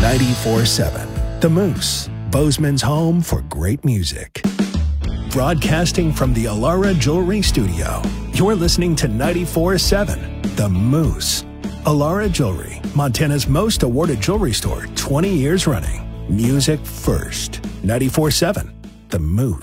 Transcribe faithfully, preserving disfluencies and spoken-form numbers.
ninety-four seven The Moose, Bozeman's home for great music. Broadcasting from the Alara Jewelry Studio, you're listening to ninety-four seven The Moose. Alara Jewelry, Montana's most awarded jewelry store, twenty years running. Music first. ninety-four seven The Moose.